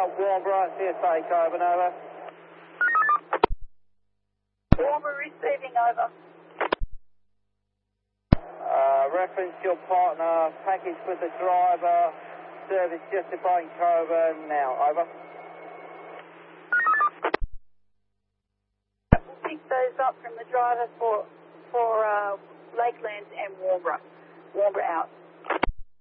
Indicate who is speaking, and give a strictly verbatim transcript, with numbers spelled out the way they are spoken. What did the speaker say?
Speaker 1: Warnborough, C S A, over, over.
Speaker 2: Warmer receiving, over.
Speaker 1: Uh, reference your partner, package with the driver, service justifying Coburn now, over.
Speaker 2: We'll pick those up from the driver for, for uh, Lakelands and Warnborough. Warnborough out.